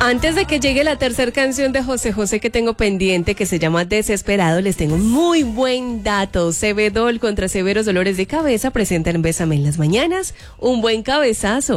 Antes de que llegue la tercera canción de José José que tengo pendiente, que se llama Desesperado, les tengo un muy buen dato. Cebedol contra severos dolores de cabeza presenta en Bésame en las mañanas un buen cabezazo.